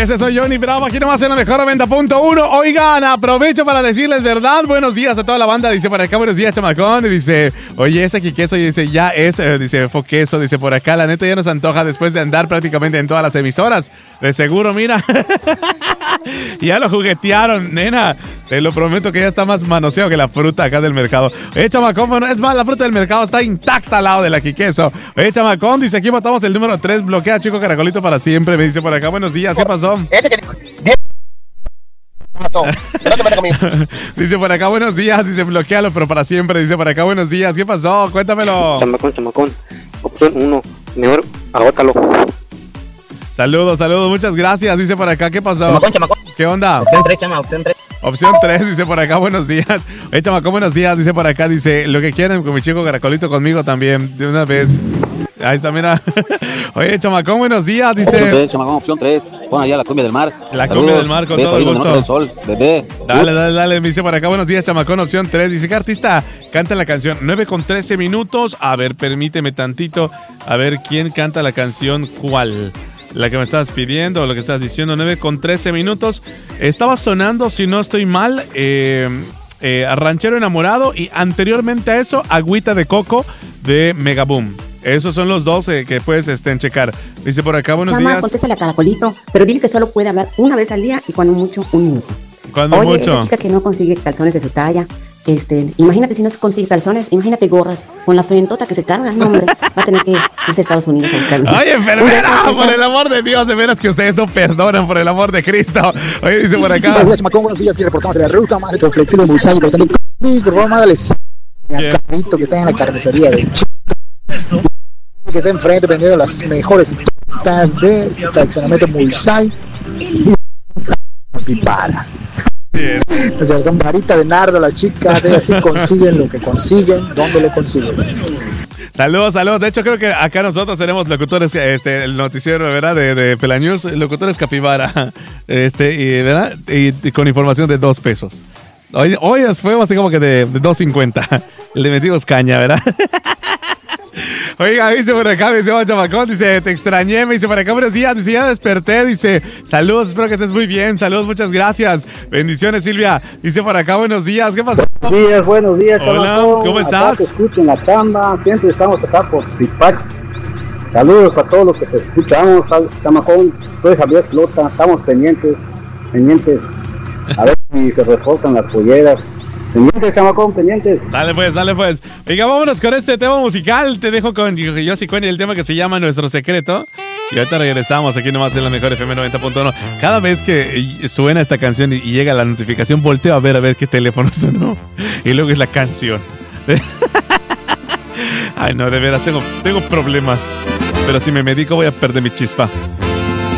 Ese soy Johnny Bravo, aquí nomás en la mejor 90.1. Oigan, aprovecho para decirles verdad. Buenos días a toda la banda. Dice por acá, buenos días, chamacón. Y dice, oye, ese aquí queso. Y dice, ya es, dice, fue queso. Dice por acá, la neta ya nos antoja después de andar prácticamente en todas las emisoras. De seguro, mira. Ya lo juguetearon, nena. Te lo prometo que ya está más manoseado que la fruta acá del mercado. Oye, chamacón, bueno, es más, la fruta del mercado está intacta al lado del aquí queso. Oye, chamacón, dice, aquí matamos el número 3. Bloquea, chico caracolito, para siempre. Me dice por acá, buenos días, ¿qué pasó? Dice por acá, buenos días. Dice, bloquealo, pero para siempre. Dice por acá, buenos días, ¿qué pasó? Cuéntamelo. Chamacón. Opción 1, mejor ahórcalo. Saludos, muchas gracias. Dice por acá, ¿qué pasó? Chamacón. ¿Qué onda? Opción 3, chama, opción 3. Opción 3, dice por acá, buenos días. Oye, chamacón, buenos días. Dice por acá, dice, lo que quieran con mi chico caracolito conmigo también, de una vez. Ahí está, mira. Oye, chamacón, buenos días. Dice. Opción 3. Pon allá la cumbia del mar. La cumbia del mar con todo el gusto. Del sol, bebé. Dale. Me dice por acá, buenos días, chamacón. Opción 3. Dice, ¿qué artista canta la canción? 9:13 minutos. A ver, permíteme tantito. A ver, ¿quién canta la canción? ¿Cuál? La que me estabas pidiendo o lo que estás diciendo. 9:13 minutos. Estaba sonando, si no estoy mal, Ranchero Enamorado. Y anteriormente a eso, Agüita de Coco de Megaboom. Esos son los dos que puedes checar. Dice por acá, buenos días. Contéstale a Caracolito, pero dile que solo puede hablar una vez al día y cuando mucho, un minuto. Oye, esa chica que no consigue calzones de su talla, imagínate si no consigue calzones, imagínate gorras con la frentota que se carga, no hombre, va a tener que irse a Estados Unidos a buscarlo. Oye, enfermera, por el amor de Dios, de veras que ustedes no perdonan, por el amor de Cristo. Oye, dice por acá. Buenos días, chamacón, buenos días, aquí reportamos de la ruta más de flexible Mulsanyi, pero también por favor, mándale al carrito que está en la carnicería de Chico, que está enfrente vendiendo las mejores tortas de fraccionamiento Mulsanyi y Pipara. Son varita de nardo las chicas, ellas sí consiguen lo que consiguen, ¿dónde lo consiguen? Saludos. De hecho, creo que acá nosotros tenemos locutores, el noticiero, ¿verdad? De Pelanews, locutores capibara, ¿verdad? Y con información de 2 pesos. Hoy fue así como que de 2.50. Le metimos caña, ¿verdad? Oiga, dice por acá, me dice, chamacón, dice, te extrañé, me dice por acá, buenos días, dice, ya desperté, dice, saludos, espero que estés muy bien, saludos, muchas gracias, bendiciones, Silvia, dice por acá, buenos días, ¿qué pasó? Buenos días, hola, chamacón. ¿cómo estás? Acá te escucho en la chamba, siempre estamos acá por Zipax, saludos para todos los que te escuchamos, chamacón, soy Javier Flota, estamos pendientes, a ver si se reportan las polleras. Pendientes, chamacón, pendientes. Dale pues. Venga, vámonos con este tema musical. Te dejo con Yossi Cuen y el tema que se llama Nuestro Secreto. Y ahorita regresamos aquí nomás en la mejor FM 90.1. Cada vez que suena esta canción y llega la notificación, volteo a ver qué teléfono sonó. Y luego es la canción. Ay, no, de veras, tengo problemas. Pero si me medico voy a perder mi chispa.